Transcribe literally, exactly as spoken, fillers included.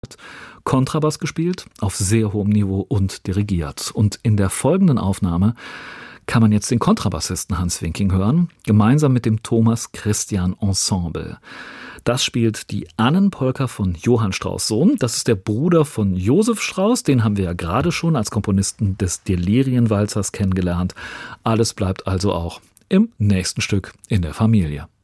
Kontrabass gespielt, auf sehr hohem Niveau und dirigiert. Und in der folgenden Aufnahme kann man jetzt den Kontrabassisten Hans Winking hören, gemeinsam mit dem Thomas Christian Ensemble. Das spielt die Annenpolka von Johann Strauss Sohn. Das ist der Bruder von Josef Strauss, den haben wir ja gerade schon als Komponisten des Delirienwalzers kennengelernt. Alles bleibt also auch im nächsten Stück in der Familie.